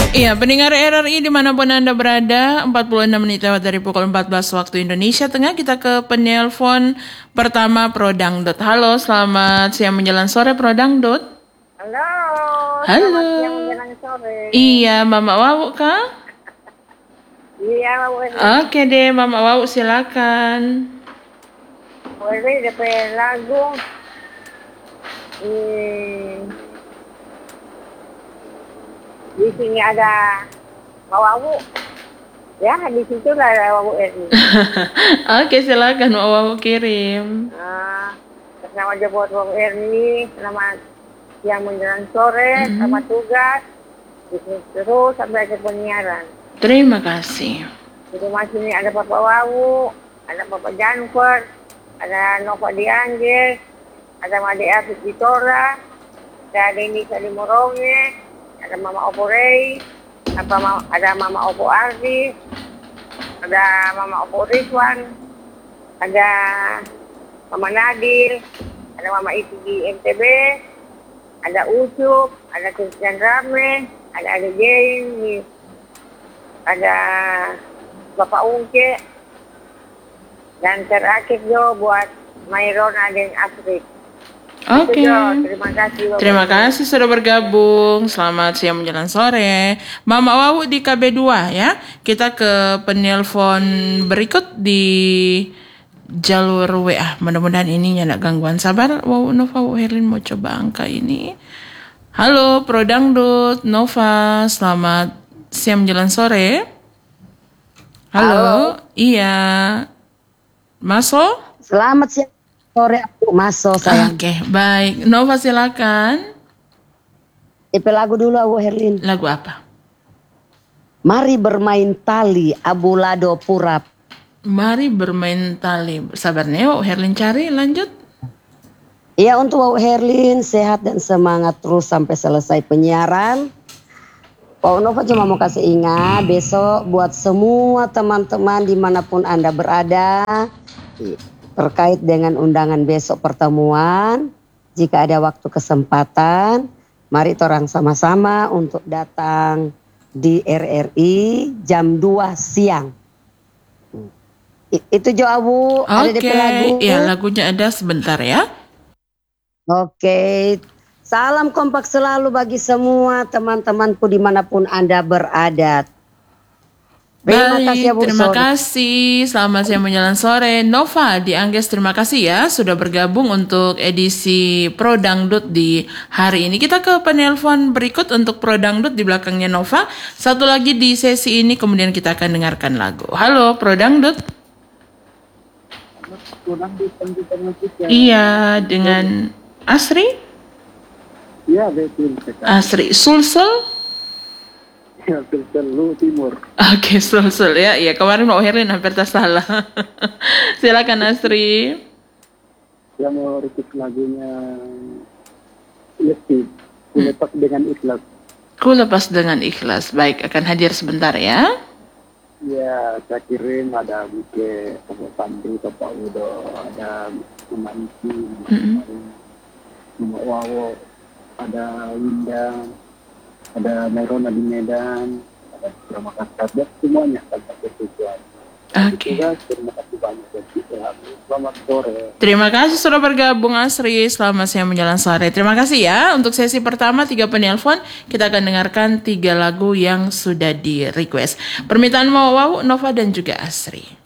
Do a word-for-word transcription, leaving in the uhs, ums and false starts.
Iya, pendengar R R I dimanapun Anda berada, empat puluh enam menit lewat dari pukul empat belas waktu Indonesia Tengah, kita ke penelpon pertama Pro Dangdut. Halo, selamat siang menjelang sore Pro Dangdut. Halo, Halo. selamat siang menjelang sore. Iya, Mama Wawu kah? Iya, Wawu. Oke deh, Mama Wawu silakan. Boleh D P lagu. Hmm. Di sini ada Wawu. Ya, di situ lah ada Wawu R I. Oke, silakan Mama Wawu kirim. Nah, nama aja buat Wawu R I, selamat siang menjelang sore, mm-hmm. Selamat tugas. Bisnis terus sampai akhir penyiaran. Terima kasih. Di rumah sini ada Bapak Wawu, ada Bapak Janfer, ada Nova Dianggil, ada Made Afif Ditora, ada Deni Salimoronge, ada Mama Opo Rey, apa ada Mama Opo Ardi, ada Mama Opo Rizwan, ada Mama Nadil, ada Mama Iti di M T B, ada Ucup, ada Christian Rame, ada Ade Jane, ada Bapak Ungke, dan terakhir Jo buat Mayrona dan Afrik. Oke. Okay. Terima kasih. Bapak. Terima kasih sudah bergabung. Selamat siang menjelang sore. Mama Wawu di K B dua ya. Kita ke penelpon berikut di jalur W A. Mudah-mudahan ini nggak gangguan. Sabar Wawu Nova Wawu Herlin mau coba angka ini. Halo Pro Dangdut Nova, selamat siang menjelang sore. Halo. Halo. Iya. Maso? Selamat siang sore aku Maso sayang. Oke, okay, baik. Nova silakan. D P lagu dulu Abu Herlin. Lagu apa? Mari bermain tali Abu Lado Purap. Mari bermain tali. Sabar Neo, Herlin cari lanjut. Iya, untuk Abu Herlin sehat dan semangat terus sampai selesai penyiaran. Pak Nova cuma mau kasih ingat besok buat semua teman-teman dimanapun Anda berada terkait dengan undangan besok pertemuan. Jika ada waktu kesempatan, mari orang sama-sama untuk datang di R R I jam dua siang. Itu Jo Abu. Oke, okay. Ada D P lagu. Iya, lagunya ada sebentar ya. Oke. Okay. Salam kompak selalu bagi semua teman-temanku dimanapun Anda berada. Terima Baik, kasih ya Bu. Terima sore. kasih. Selamat siang menjelang sore. Nova di Angges, terima kasih ya sudah bergabung untuk edisi Pro Dangdut di hari ini. Kita ke penelpon berikut untuk Pro Dangdut di belakangnya Nova. Satu lagi di sesi ini kemudian kita akan dengarkan lagu. Halo Pro Dangdut. Iya, dengan Asri? Iya, betul. Asri Sulsel? Ya, Sulsel Lu Timur. Oke, okay, Sulsel ya. Iya, kemarin Mbak Herlin hampir tak salah. Silakan Asri. Saya mau request lagunya Lesti, Ku lepas dengan ikhlas. Ku lepas dengan ikhlas. Baik, akan hadir sebentar ya. Ya, saya kirim ada Buke, Bapak Pandu, Bapak Udo, ada Mama Isi, Mama Wawo, ada Winda, ada Mayrona di Medan, ada Terima kasih semuanya tanpa ketujuan. Oke. Okay. Terima kasih banyak dan selamat sore. Terima kasih sudah bergabung Asri. Selamat siang menjelang sore. Terima kasih ya untuk sesi pertama tiga penelpon. Kita akan dengarkan tiga lagu yang sudah di request. Permintaan Mama Wawu, Nova dan juga Asri.